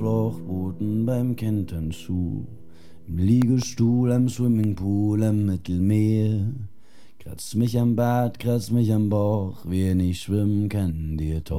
Schlauchbooten beim Kentern zu, im Liegestuhl am Swimmingpool am Mittelmeer. Kratzt mich am Bart, kratzt mich am Bauch, wer nicht schwimmen kann, der taucht